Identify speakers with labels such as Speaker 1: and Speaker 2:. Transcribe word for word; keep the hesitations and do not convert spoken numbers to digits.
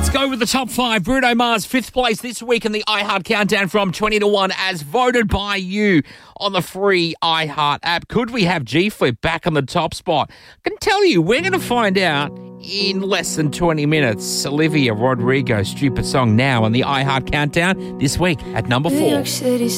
Speaker 1: Let's go with the top five. Bruno Mars, fifth place this week in the iHeart Countdown from twenty to one as voted by you on the free iHeart app. Could we have G-Flip back on the top spot? I can tell you, we're going to find out in less than twenty minutes. Olivia Rodrigo, Stupid Song, now on the iHeart Countdown this week at number four.